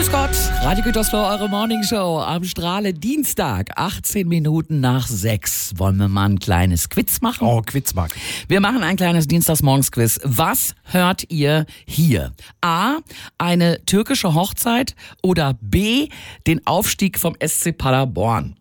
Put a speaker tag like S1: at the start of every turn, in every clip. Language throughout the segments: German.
S1: Grüß Gott, Radio Gütersloh, eure Morningshow am Strahle, Dienstag, 18 Minuten nach 6. Wollen wir mal ein kleines Quiz machen?
S2: Oh, Quizmark.
S1: Wir machen ein kleines Dienstagsmorgens-Quiz. Was hört ihr hier? A, eine türkische Hochzeit oder B, den Aufstieg vom SC Paderborn?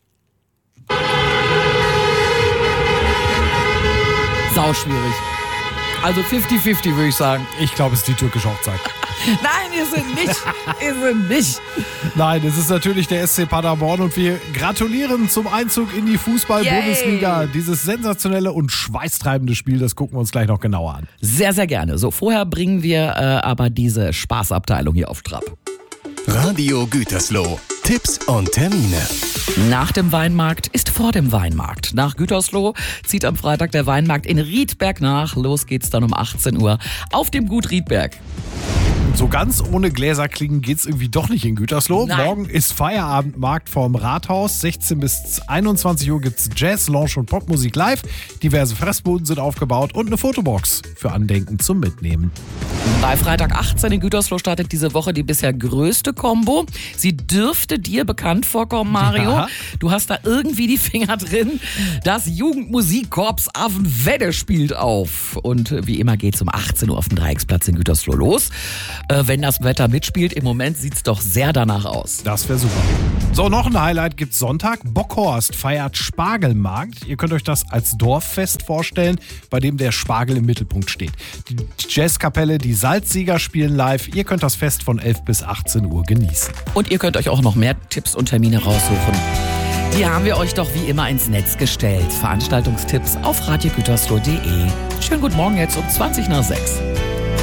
S1: Sau schwierig. Also 50-50 würde ich sagen.
S2: Ich glaube, es ist die türkische Hochzeit.
S1: Nein, ihr sind nicht. Ihr sind nicht.
S2: Nein, es ist natürlich der SC Paderborn und wir gratulieren zum Einzug in die Fußball-Bundesliga.
S1: Yay.
S2: Dieses sensationelle und schweißtreibende Spiel, das gucken wir uns gleich noch genauer an.
S1: Sehr, sehr gerne. So, vorher bringen wir aber diese Spaßabteilung hier auf Trab.
S3: Radio Gütersloh. Tipps und Termine.
S1: Nach dem Weinmarkt ist vor dem Weinmarkt. Nach Gütersloh zieht am Freitag der Weinmarkt in Riedberg nach. Los geht's dann um 18 Uhr auf dem Gut Riedberg.
S2: So ganz ohne Gläserklingen geht's irgendwie doch nicht in Gütersloh.
S1: Nein.
S2: Morgen ist Feierabendmarkt vorm Rathaus. 16 bis 21 Uhr gibt's Jazz, Lounge und Popmusik live. Diverse Fressbuden sind aufgebaut und eine Fotobox für Andenken zum Mitnehmen.
S1: Bei Freitag 18 in Gütersloh startet diese Woche die bisher größte Combo. Sie dürfte dir bekannt vorkommen, Mario.
S2: Ja.
S1: Du hast da irgendwie die Finger drin. Das Jugendmusikkorps Affenwedde spielt auf. Und wie immer geht's um 18 Uhr auf dem Dreiecksplatz in Gütersloh los. Wenn das Wetter mitspielt, im Moment sieht's doch sehr danach aus.
S2: Das wäre super. So, noch ein Highlight gibt's Sonntag. Bockhorst feiert Spargelmarkt. Ihr könnt euch das als Dorffest vorstellen, bei dem der Spargel im Mittelpunkt steht. Die Jazzkapelle, die Salzsieger spielen live. Ihr könnt das Fest von 11 bis 18 Uhr genießen.
S1: Und ihr könnt euch auch noch mehr Tipps und Termine raussuchen. Die haben wir euch doch wie immer ins Netz gestellt. Veranstaltungsstipps auf radiogütersloh.de. Schönen guten Morgen jetzt um 20 nach 6.